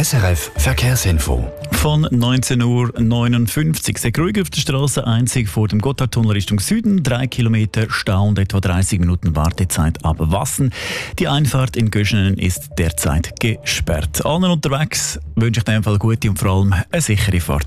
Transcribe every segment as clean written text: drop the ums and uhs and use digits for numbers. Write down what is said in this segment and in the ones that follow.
SRF Verkehrsinfo. Von 19.59 Uhr. Sehr ruhig auf der Straße, einzig vor dem Gotthardtunnel Richtung Süden. 3 Kilometer Stau und etwa 30 Minuten Wartezeit ab Wassen. Die Einfahrt in Göschenen ist derzeit gesperrt. Allen unterwegs wünsche ich in dem Fall gute und vor allem eine sichere Fahrt.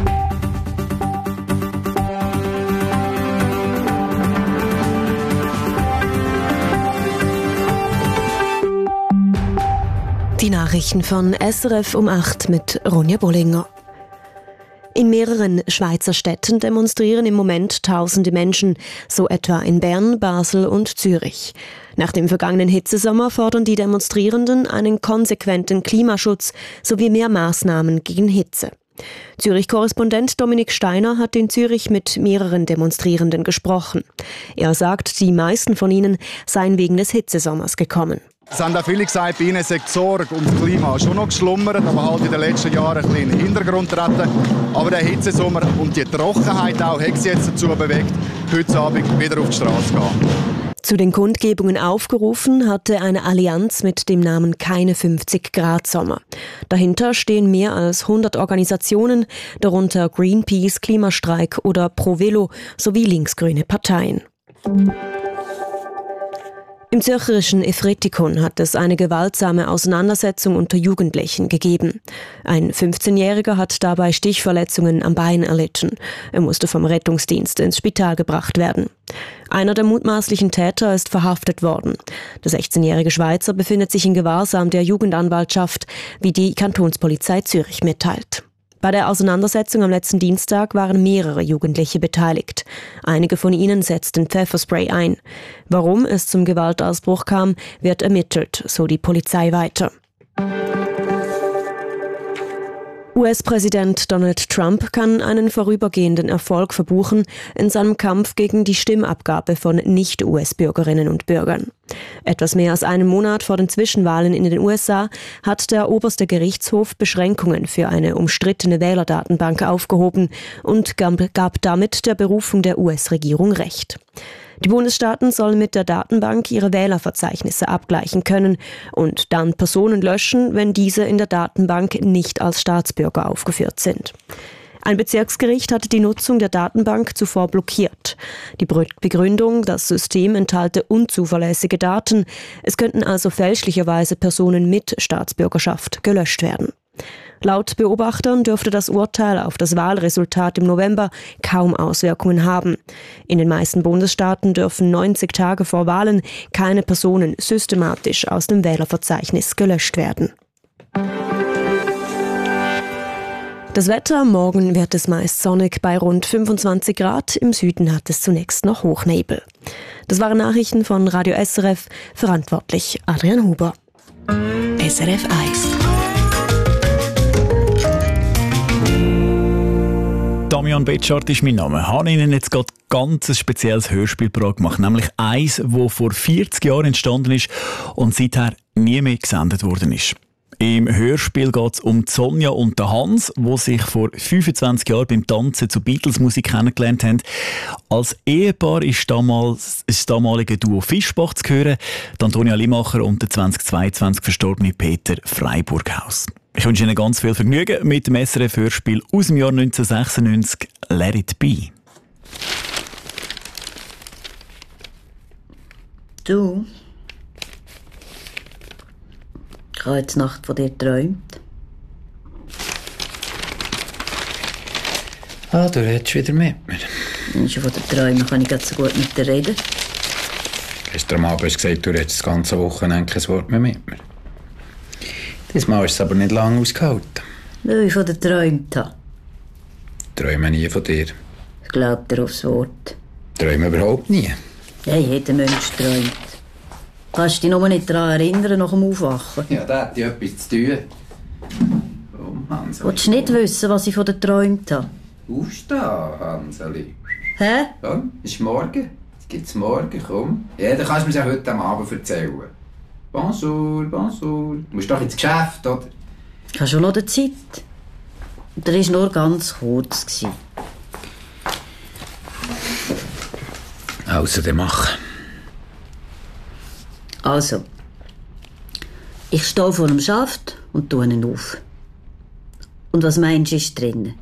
Die Nachrichten von SRF um 8 mit Ronja Bollinger. In mehreren Schweizer Städten demonstrieren im Moment tausende Menschen, so etwa in Bern, Basel und Zürich. Nach dem vergangenen Hitzesommer fordern die Demonstrierenden einen konsequenten Klimaschutz sowie mehr Maßnahmen gegen Hitze. Zürich-Korrespondent Dominik Steiner hat in Zürich mit mehreren Demonstrierenden gesprochen. Er sagt, die meisten von ihnen seien wegen des Hitzesommers gekommen. Es haben auch viele gesagt, bei ihnen sei die Sorge um das Klima schon noch geschlummert, aber halt in den letzten Jahren ein bisschen in den Hintergrund treten. Aber der Hitzesommer und die Trockenheit auch hat sie jetzt dazu bewegt, heute Abend wieder auf die Straße zu gehen. Zu den Kundgebungen aufgerufen hatte eine Allianz mit dem Namen Keine 50 Grad Sommer. Dahinter stehen mehr als 100 Organisationen, darunter Greenpeace, Klimastreik oder Pro Velo sowie linksgrüne Parteien. Im zürcherischen Efretikon hat es eine gewaltsame Auseinandersetzung unter Jugendlichen gegeben. Ein 15-Jähriger hat dabei Stichverletzungen am Bein erlitten. Er musste vom Rettungsdienst ins Spital gebracht werden. Einer der mutmaßlichen Täter ist verhaftet worden. Der 16-jährige Schweizer befindet sich in Gewahrsam der Jugendanwaltschaft, wie die Kantonspolizei Zürich mitteilt. Bei der Auseinandersetzung am letzten Dienstag waren mehrere Jugendliche beteiligt. Einige von ihnen setzten Pfefferspray ein. Warum es zum Gewaltausbruch kam, wird ermittelt, so die Polizei weiter. US-Präsident Donald Trump kann einen vorübergehenden Erfolg verbuchen in seinem Kampf gegen die Stimmabgabe von Nicht-US-Bürgerinnen und Bürgern. Etwas mehr als einen Monat vor den Zwischenwahlen in den USA hat der oberste Gerichtshof Beschränkungen für eine umstrittene Wählerdatenbank aufgehoben und gab damit der Berufung der US-Regierung Recht. Die Bundesstaaten sollen mit der Datenbank ihre Wählerverzeichnisse abgleichen können und dann Personen löschen, wenn diese in der Datenbank nicht als Staatsbürger aufgeführt sind. Ein Bezirksgericht hatte die Nutzung der Datenbank zuvor blockiert. Die Begründung, das System enthalte unzuverlässige Daten. Es könnten also fälschlicherweise Personen mit Staatsbürgerschaft gelöscht werden. Laut Beobachtern dürfte das Urteil auf das Wahlresultat im November kaum Auswirkungen haben. In den meisten Bundesstaaten dürfen 90 Tage vor Wahlen keine Personen systematisch aus dem Wählerverzeichnis gelöscht werden. Das Wetter: Morgen wird es meist sonnig bei rund 25 Grad. Im Süden hat es zunächst noch Hochnebel. Das waren Nachrichten von Radio SRF. Verantwortlich Adrian Huber. SRF 1. Damian Betschart ist mein Name. Ich habe Ihnen jetzt gerade ganz ein spezielles Hörspiel gemacht, nämlich eins, das vor 40 Jahren entstanden ist und seither nie mehr gesendet worden ist. Im Hörspiel geht es um Sonja und den Hans, die sich vor 25 Jahren beim Tanzen zu Beatles-Musik kennengelernt haben. Als Ehepaar ist damals das damalige Duo Fischbach zu hören, Antonia Limacher und der 2022 verstorbene Peter Freiburghaus. Ich wünsche Ihnen ganz viel Vergnügen mit dem SRF-Hörspiel aus dem Jahr 1996, Let It Be. Du? Ich habe heute Nacht von dir geträumt. Ah, du redest wieder mit mir. Schon von den Träumen kann ich ganz so gut mit dir reden. Gestern Abend hast du gesagt, du redest das ganze Wochenende kein Wort mehr mit mir. Diesmal hast du es aber nicht lange ausgehalten. Weil ich von dir geträumt habe. Träume nie von dir. Ich glaube dir aufs Wort. Träume überhaupt nie. Hey, jeder Mensch träumt. Kannst du dich nur nicht daran erinnern nach dem Aufwachen? Ja, da hat ja etwas zu tun. Komm, Hanseli. Willst du nicht wissen, was ich von dir geträumt habe? Aufstehen, Hanseli. Hä? Komm, es ist morgen. Es gibt's morgen, komm. Ja, dann kannst du mir ja heute Abend erzählen. Bonjour, bonjour. Du musst doch ins Geschäft, oder? Ich habe schon noch die Zeit. Und der war nur ganz kurz. Also, dann mach. Also, ich stehe vor dem Schaft und tue ihn auf. Und was meinst du, ist drin?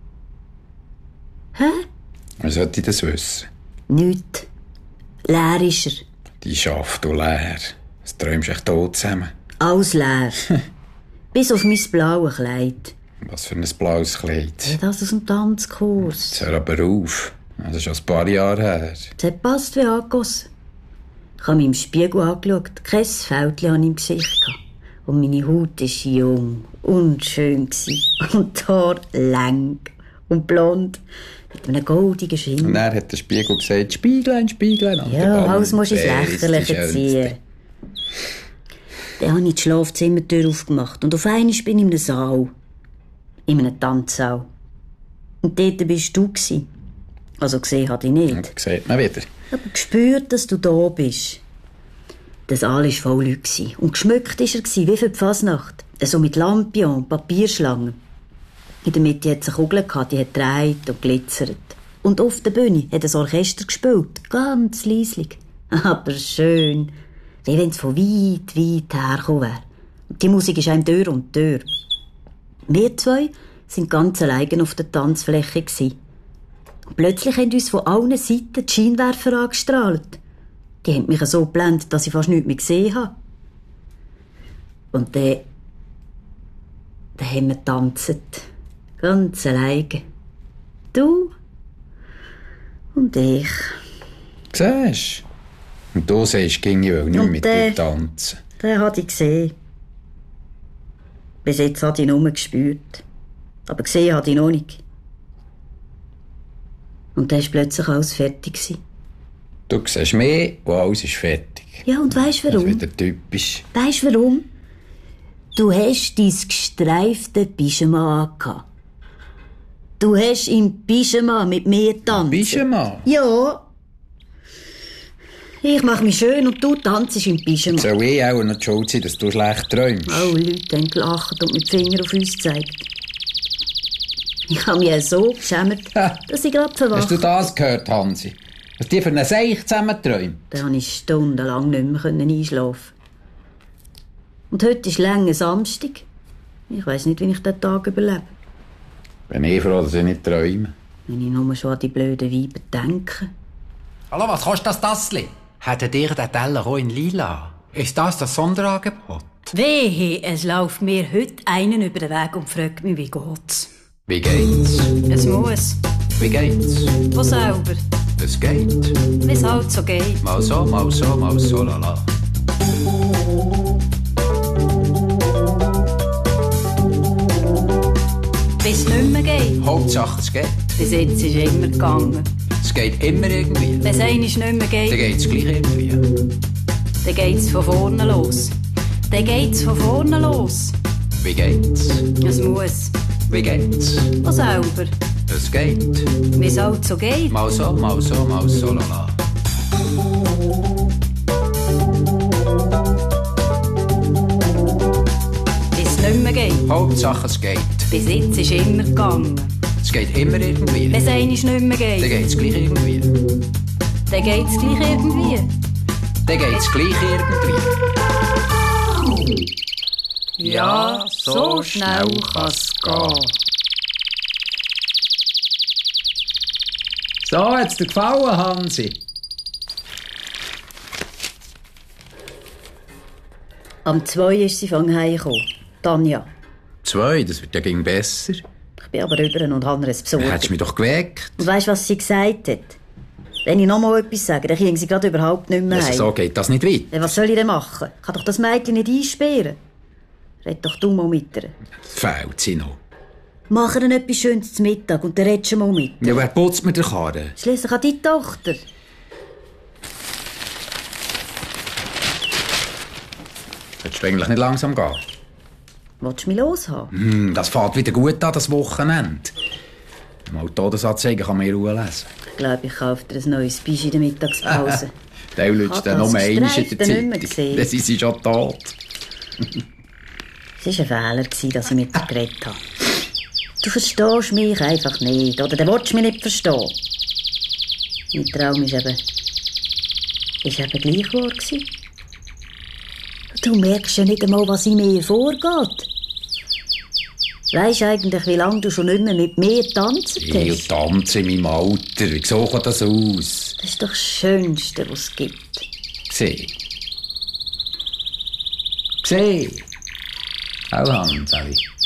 Hä? Wie sollte ich das wissen? Nichts. Leer ist er. Die schafft du leer. Das träumst du echt tot zusammen. Alles leer. Bis auf mein blaues Kleid. Was für ein blaues Kleid. Das aus dem Tanzkurs. Das hör aber auf. Das ist schon ein paar Jahre her. Das hat passt wie angegossen. Ich habe mich im Spiegel angeschaut. Kein Fältchen hatte ich im Gesicht. Und meine Haut war jung und schön. Und die Haare lang und blond. Mit einem goldigen Schimmer. Und dann hat der Spiegel gesagt, Spieglein, Spieglein. Ja, alles musst du ins Lächerliche ziehen. Dann habe ich die Schlafzimmertür aufgemacht. Und auf einmal bin ich in einem Saal. In einem Tanzsaal. Und dort warst du. Also gesehen habe ich nicht. Das sieht man wieder. Aber gespürt, dass du da bist. Der Saal war voll Leute. Und geschmückt war er wie für die Fasnacht. So mit Lampion und Papierschlangen. In der Mitte hatte es eine Kugel, die hat gedreht und glitzert. Und auf der Bühne hat ein Orchester gespielt. Ganz leislich. Aber schön. Wie wenn es von weit, weit hergekommen wäre. Die Musik ist einem Tür um Tür. Wir zwei waren ganz allein auf der Tanzfläche. Und plötzlich haben uns von allen Seiten die Scheinwerfer angestrahlt. Die haben mich so geblendet, dass ich fast nichts mehr gesehen habe. Und dann haben wir getanzt. Ganz alleine. Du und ich. Siehst du? Und du sagst, ging ich nicht mit dir tanzen. Den habe ich gesehen. Bis jetzt habe ich ihn nur gespürt. Aber gesehen habe ich noch nicht. Und dann war plötzlich alles fertig. Du siehst mehr und alles ist fertig. Ja, und weisst warum? Das ist wieder typisch. Weisst warum? Du hast dein gestreifte Pyjama angehabt. Du hast im Pyjama mit mir getanzt. Pyjama? Ja. Ich mache mich schön und du tanzt im Pyjama. Soll ich auch noch schuld sein, dass du schlecht träumst? Oh, Leute haben gelacht und mit dem Finger auf uns gezeigt. Ich habe mich so geschämt, dass ich gerade verwacht. Hast du das gehört, Hansi? Was die für einen Seich zusammenträumen? Da konnte ich stundenlang nicht mehr einschlafen. Und heute ist langer Samstag. Ich weiss nicht, wie ich den Tag überlebe. Bin ich froh, dass ich nicht träume. Wenn ich nur schon an die blöden Weiber denke. Hallo, was kostet das Tassli? Hättet ihr den Teller auch in lila? Ist das Sonderangebot? Wehe, es läuft mir heute einen über den Weg und fragt mich, wie geht's? Wie geht's? Es muss. Wie geht's? Wo selber? Es geht. Wie es halt so geht. Mal so, mal so, mal so, lala. Bis es nicht mehr geht. Hauptsache es geht. Bis jetzt ist es immer gegangen. Es geht immer irgendwie. Wenn es einmal nicht mehr Dann geht, geht's gleich irgendwie. dann geht's von vorne los. Dann geht's von vorne los. Wie geht's? Es muss. Wie geht's? Wo selber? Es geht. Wie es halt so geht. Mal so, mal so, mal so, lala. Bis es nicht mehr geht. Hauptsache es geht. Bis jetzt ist es immer gegangen. Es geht immer irgendwie. Wenn es einmal nicht mehr Dann geht, geht's gleich irgendwie. dann geht's gleich irgendwie. Dann geht's gleich irgendwie. Ja, so schnell kann's gehen. So, hat's dir gefallen, Hansi? Am 2 ist sie von heimgekommen. Tanja. 2, das wird ja gegen besser. Ich bin aber über und habe ihr es besorgt. Hättest du mich doch geweckt. Und weisst, was sie gesagt hat? Wenn ich noch mal etwas sage, dann kriegen sie gerade überhaupt nicht mehr Also, heim. so geht das nicht weiter. Ja, was soll ich denn machen? Ich kann doch das Mädchen nicht einsperren. Red doch du mal mit ihr. Fehlt sie noch. Mach ihr etwas Schönes zum Mittag und dann redest du mal mit. Ja, wer putzt mir den Karren? Schliesslich an deine Tochter. Hättest du eigentlich nicht langsam gehen? Willst du mich loshaben? Das fängt wieder gut an, das Wochenende. Mal Todesanzeigen kann man in Ruhe lesen. Ich glaube, ich kaufe dir ein neues Bisch in der Mittagspause. Der lutscht dann noch einmal in der Streifte nicht mehr Zeitung. gesehen. Dann sind sie schon tot. Es war ein Fehler, dass ich mit dir geredet habe. Du verstehst mich einfach nicht, oder du willst mich nicht verstehen. Mein Traum war eben gleich wahr gewesen. Du merkst ja nicht einmal, was in mir vorgeht. Weisst eigentlich, wie lange du schon nicht mehr mit mir tanzen hast? Ich tanze in meinem Alter. So sieht das aus. Das ist doch das Schönste, was es gibt. Sieh. Auch Hans, Sally.